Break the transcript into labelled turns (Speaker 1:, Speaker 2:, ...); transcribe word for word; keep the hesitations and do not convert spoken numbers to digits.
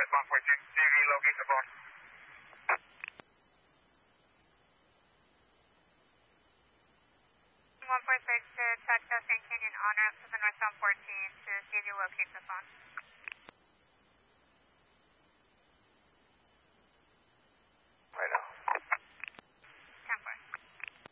Speaker 1: one point six, C V, locate the phone.
Speaker 2: one point six to touch San Canyon on ramp to the northbound fourteen to see if you locate the phone.